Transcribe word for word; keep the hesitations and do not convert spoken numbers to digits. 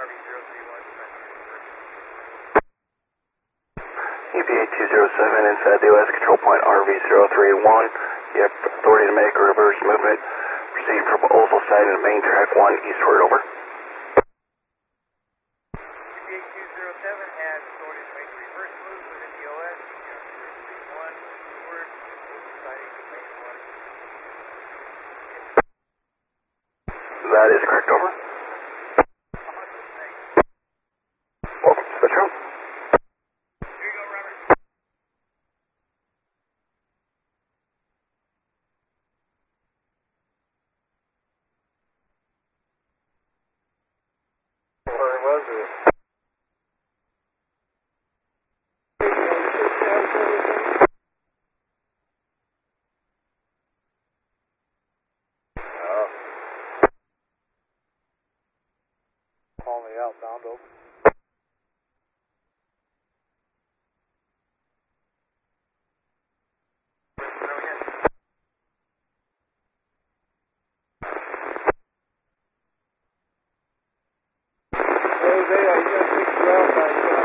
E P A two zero seven inside the O S control point R V zero three one. You have authority to make a reverse movement. Proceed from Oval side and main track one eastward, over. That is correct, over. Welcome to the show. Where was it? Oh. Call me outbound, over. Jose, are you going to take the ground by